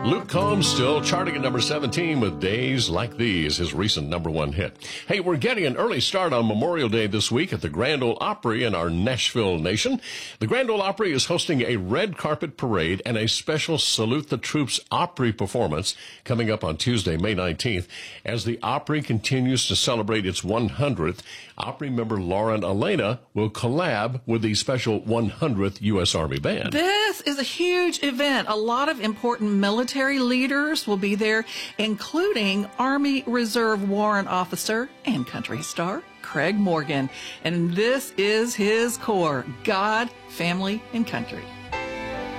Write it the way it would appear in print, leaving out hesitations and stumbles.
Luke Combs still charting at number 17 with Days Like These, his recent number one hit. Hey, we're getting an early start on Memorial Day this week at the Grand Ole Opry in our Nashville nation. The Grand Ole Opry is hosting a red carpet parade and a special Salute the Troops Opry performance coming up on Tuesday, May 19th. As the Opry continues to celebrate its 100th, Opry member Lauren Elena will collab with the special 100th U.S. Army Band. This is a huge event. A lot of important military leaders will be there, including Army Reserve Warrant Officer and country star Craig Morgan. And this is his core: God, family, and country.